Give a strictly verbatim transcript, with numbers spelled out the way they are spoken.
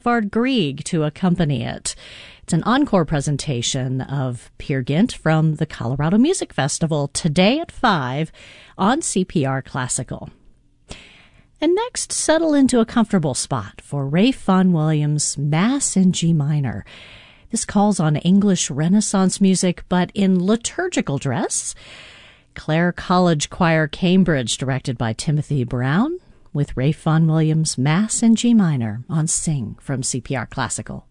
Caspar Grieg to accompany it. It's an encore presentation of Peer Gynt from the Colorado Music Festival today at five on C P R Classical. And next, settle into a comfortable spot for Ralph Vaughan Williams' Mass in G minor. This calls on English Renaissance music, but in liturgical dress. Clare College Choir, Cambridge, directed by Timothy Brown, with Ralph Vaughan Williams' Mass in G minor on Sing from C P R Classical.